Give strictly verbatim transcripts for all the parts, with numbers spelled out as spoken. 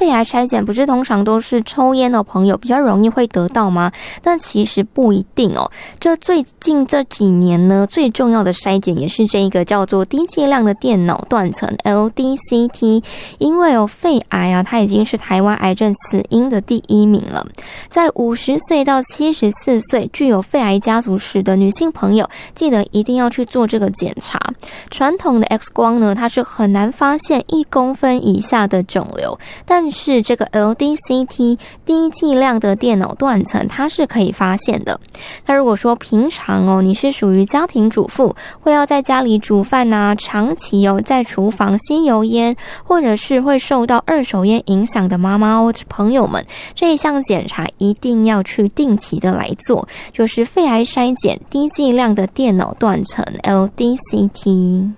肺癌筛检不是通常都是抽烟的朋友比较容易会得到吗？但其实不一定哦。这最近这几年呢，最重要的筛检也是这个叫做低剂量的电脑断层 L D C T， 因为哦，肺癌啊，它已经是台湾癌症死因的第一名了。在五十岁到七十四岁具有肺癌家族史的女性朋友，记得一定要去做这个检查。传统的 X 光呢，它是很难发现一公分以下的肿瘤，但是这个 L D C T 低剂量的电脑断层它是可以发现的。那如果说平常哦，你是属于家庭主妇，会要在家里煮饭啊，长期哦在厨房吸油烟，或者是会受到二手烟影响的妈妈或者朋友们，这一项检查一定要去定期的来做，就是肺癌筛检低剂量的电脑断层 L D C T。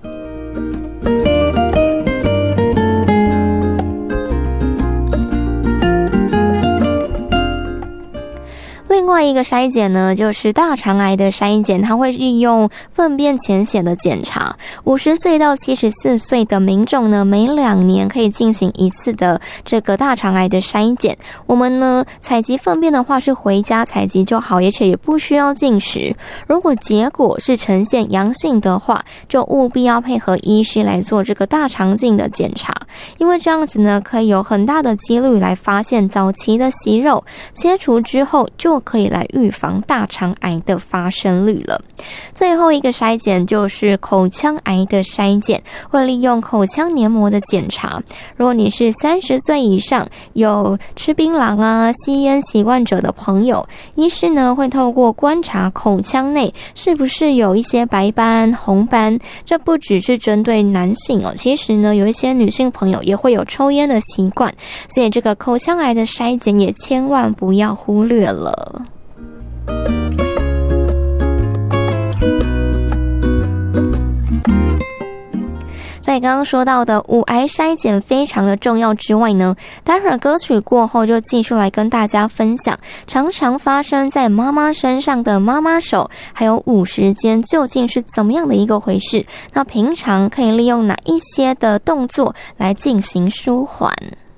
另外一个筛检呢，就是大肠癌的筛检，它会利用粪便潜血的检查。五十岁到七十四岁的民众呢，每两年可以进行一次的这个大肠癌的筛检。我们呢，采集粪便的话是回家采集就好，而且也不需要进食。如果结果是呈现阳性的话，就务必要配合医师来做这个大肠镜的检查，因为这样子呢，可以有很大的几率来发现早期的息肉，切除之后就可以来预防大肠癌的发生率了。最后一个筛检就是口腔癌的筛检，会利用口腔黏膜的检查。如果你是三十岁以上有吃槟榔啊、吸烟习惯者的朋友，医师呢会透过观察口腔内是不是有一些白斑、红斑。这不只是针对男性哦，其实呢有一些女性朋友也会有抽烟的习惯，所以这个口腔癌的筛检也千万不要忽略了。在刚刚说到的五癌筛检非常的重要之外呢，待会儿歌曲过后就继续来跟大家分享常常发生在妈妈身上的妈妈手还有五十肩究竟是怎么样的一个回事，那平常可以利用哪一些的动作来进行舒缓。